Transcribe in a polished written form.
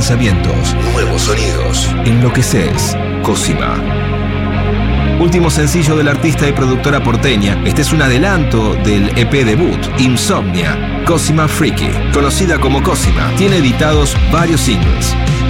pensamientos, nuevos sonidos. Enloqueces. Cosima. Último sencillo del artista y productora porteña, este es un adelanto del EP debut, Insomnia, Cosima Freaky. Conocida como Cosima, tiene editados varios singles.